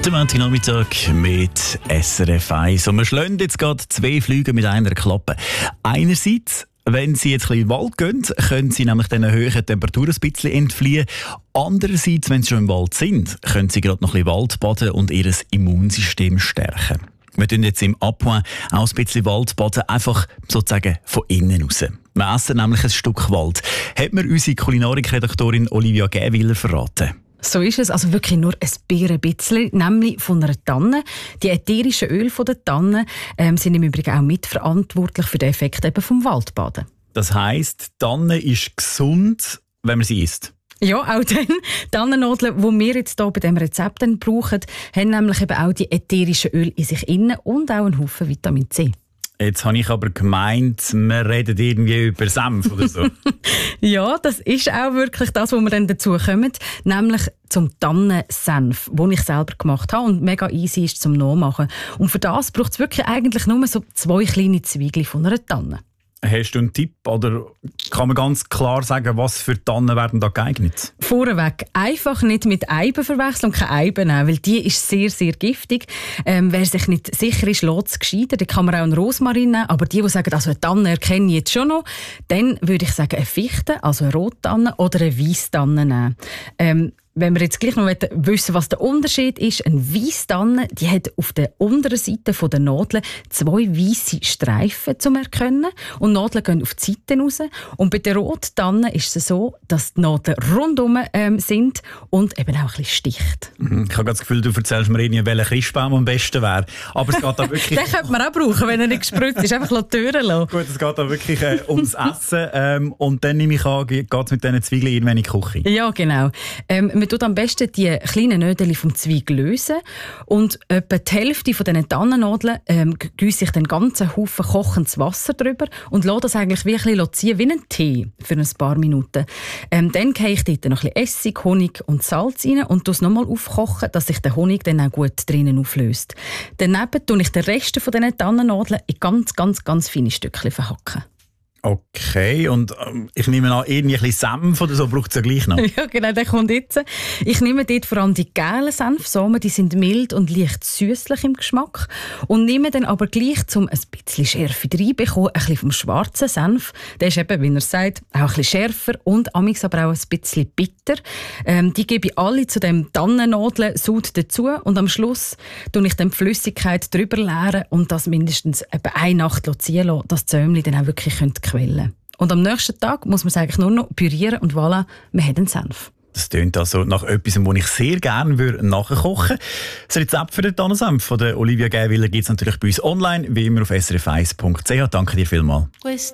Der Montagnachmittag mit SRF 1. Und wir schlagen jetzt gerade 2 Flüge mit einer Klappe. Einerseits, wenn Sie jetzt ein bisschen in den Wald gehen, können Sie nämlich diesen hohen Temperaturen ein bisschen entfliehen. Andererseits, wenn Sie schon im Wald sind, können Sie gerade noch ein bisschen Waldbaden und Ihr Immunsystem stärken. Wir tun jetzt im Apoin auch ein bisschen Waldbaden, einfach sozusagen von innen raus. Wir essen nämlich ein Stück Wald. Hat mir unsere Kulinarik-Redaktorin Olivia Gähwiler verraten. So ist es, also wirklich nur ein bisschen, nämlich von einer Tanne. Die ätherischen Öle von der Tanne sind im Übrigen auch mitverantwortlich für den Effekt eben vom Waldbaden. Das heisst, die Tanne ist gesund, wenn man sie isst? Ja, auch dann. Tannennadeln, die wir jetzt hier bei diesem Rezept brauchen, haben nämlich eben auch die ätherischen Öle in sich innen und auch einen Haufen Vitamin C. Jetzt habe ich aber gemeint, wir reden irgendwie über Senf oder so. Ja, das ist auch wirklich das, wo wir dann dazu kommen, nämlich zum Tannensenf, den ich selber gemacht habe und mega easy ist zum Nachmachen. Und für das braucht es wirklich eigentlich nur so 2 kleine Zwiebeln von einer Tanne. Hast du einen Tipp oder kann man ganz klar sagen, was für Tannen werden da geeignet? Vorweg, einfach nicht mit Eiben verwechseln und keine Eiben nehmen, weil die ist sehr, sehr giftig. Wer sich nicht sicher ist, lässt es gescheiter. Da kann man auch einen Rosmarin nehmen, aber die sagen, also eine Tanne erkenne ich jetzt schon noch, dann würde ich sagen eine Fichte, also eine Rottanne oder eine Weisstanne nehmen. Wenn wir jetzt gleich noch wissen, was der Unterschied ist, eine Weisstanne, die hat auf der unteren Seite der Nadeln 2 weisse Streifen zum Erkennen und die Nadeln gehen auf die Seiten raus. Und bei der Rottanne ist es so, dass die Nadeln rundum sind und eben auch ein bisschen sticht. Ich habe das Gefühl, du erzählst mir irgendwie, welcher Christbaum am besten wäre. Aber es geht da wirklich... Den könnte man auch brauchen, wenn er nicht gespritzt ist. Einfach die Türen lassen. Gut, es geht da wirklich ums Essen. Und dann nehme ich an, geht es mit diesen Zwiebeln irgendwann in die Küche. Ja, genau. Man tut am besten die kleinen Nödel vom Zweig lösen und etwa die Hälfte von diesen Tannennadeln gieße ich den ganzen Haufen kochendes Wasser drüber und lasse das eigentlich wie ein bisschen ziehen, wie einen Tee für ein paar Minuten. Dann gehe ich dort noch ein bisschen Essig, Honig und Salz rein und tue es nochmal aufkochen, dass sich der Honig dann auch gut drinnen auflöst. Daneben tue ich den Rest von diesen Tannennadeln in ganz feine Stückchen verhacken. Okay, und ich nehme an, irgendwie ein bisschen Senf oder so braucht es ja gleich noch. Ja, genau, der kommt jetzt. Ich nehme dort vor allem die gelben Senfsamen, die sind mild und leicht süßlich im Geschmack. Und nehme dann aber gleich, um ein bisschen Schärfe reinzubekommen, ein bisschen vom schwarzen Senf. Der ist eben, wie er sagt, auch ein bisschen schärfer und amigs aber auch ein bisschen bitter. Die gebe ich alle zu dem Tannennadeln-Sud dazu und am Schluss tue ich dann die Flüssigkeit drüber leeren und das mindestens etwa eine Nacht ziehen lassen, dass die Zäumchen dann auch wirklich quellen. Und am nächsten Tag muss man es eigentlich nur noch pürieren und voilà, man hat einen Senf. Das klingt also nach etwas, was ich sehr gerne nachkochen würde. Das Rezept für den Tannensenf von der Olivia Gähwiler gibt es natürlich bei uns online, wie immer auf srf1.ch. Danke dir vielmals.